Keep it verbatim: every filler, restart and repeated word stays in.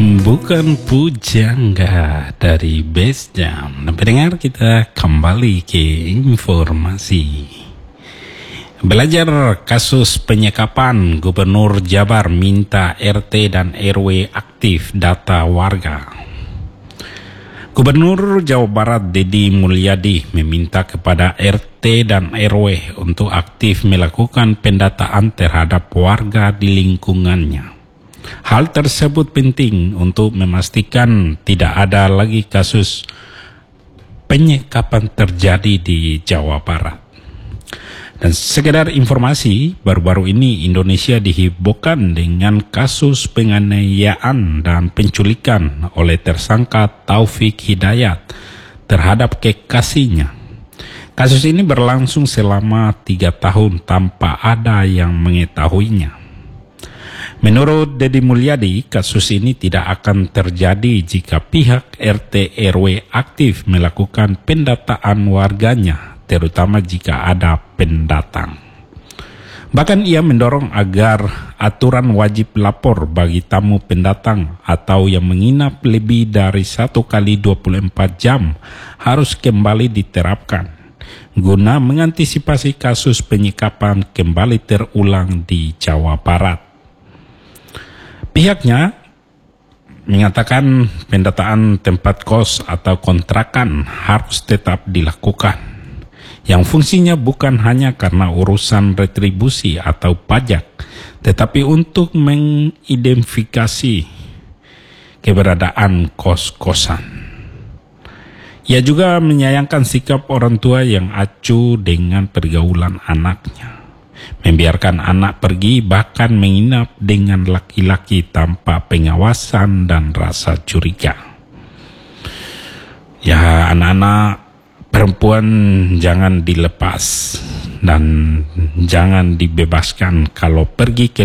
Bukan pujangga dari Base Jam. Nah, pendengar, kita kembali ke informasi. Belajar kasus penyekapan, Gubernur Jabar minta R T dan R W aktif data warga. Gubernur Jawa Barat Deddy Mulyadi meminta kepada R T dan R W untuk aktif melakukan pendataan terhadap warga di lingkungannya. Hal tersebut penting untuk memastikan tidak ada lagi kasus penyekapan terjadi di Jawa Barat. Dan sekedar informasi, baru-baru ini Indonesia dihebohkan dengan kasus penganiayaan dan penculikan oleh tersangka Taufik Hidayat terhadap kekasihnya. Kasus ini berlangsung selama tiga tahun tanpa ada yang mengetahuinya. Menurut Deddy Mulyadi, kasus ini tidak akan terjadi jika pihak R T R W aktif melakukan pendataan warganya, terutama jika ada pendatang. Bahkan ia mendorong agar aturan wajib lapor bagi tamu pendatang atau yang menginap lebih dari satu kali dua puluh empat jam harus kembali diterapkan, guna mengantisipasi kasus penyekapan kembali terulang di Jawa Barat. Pihaknya menyatakan pendataan tempat kos atau kontrakan harus tetap dilakukan, yang fungsinya bukan hanya karena urusan retribusi atau pajak, tetapi untuk mengidentifikasi keberadaan kos-kosan. Ia juga menyayangkan sikap orang tua yang acuh dengan pergaulan anaknya, membiarkan anak pergi bahkan menginap dengan laki-laki tanpa pengawasan dan rasa curiga. Ya, anak-anak perempuan jangan dilepas dan jangan dibebaskan kalau pergi ke